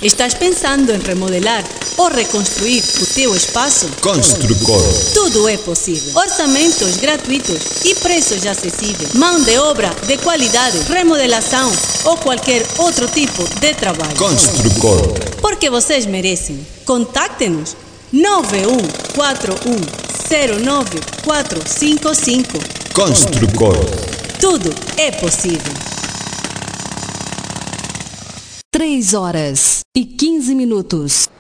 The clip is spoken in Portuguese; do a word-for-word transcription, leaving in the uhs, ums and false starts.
Estás pensando em remodelar ou reconstruir o teu espaço? Construcor. Tudo é possível. Orçamentos gratuitos e preços acessíveis. Mão de obra de qualidade, remodelação ou qualquer outro tipo de trabalho. Construcor. Porque vocês merecem. Contacte-nos nove um quatro um zero nove quatro cinco cinco. Construcor. Tudo é possível. Três horas e quinze minutos.